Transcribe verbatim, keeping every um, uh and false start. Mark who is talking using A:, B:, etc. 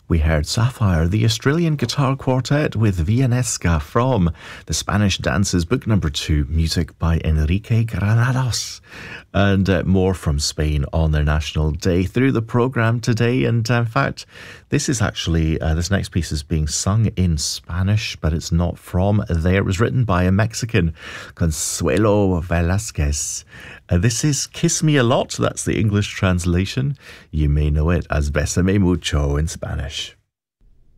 A: We heard Sapphire, the Australian guitar quartet with Villanesca from the Spanish Dances, book number two, music by Enrique Granados. And uh, more from Spain on their National Day through the programme today. And uh, in fact, this is actually, uh, this next piece is being sung in Spanish, but it's not from there. It was written by a Mexican, Consuelo Velasquez. Uh, this is Kiss Me A Lot. That's the English translation. You may know it as Bésame Mucho in Spanish.